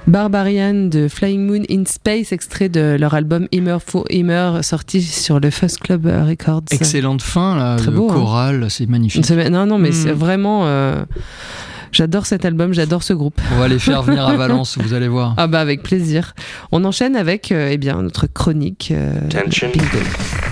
Barbarian de Flying Moon in Space, extrait de leur album Immer for Immer, sorti sur le First Club Records. Excellente fin, là, très le beau, choral, hein. C'est magnifique. Non, mais c'est vraiment... J'adore cet album, j'adore ce groupe. On va les faire venir à Valence, vous allez voir. Ah bah avec plaisir. On enchaîne avec notre chronique Bingo.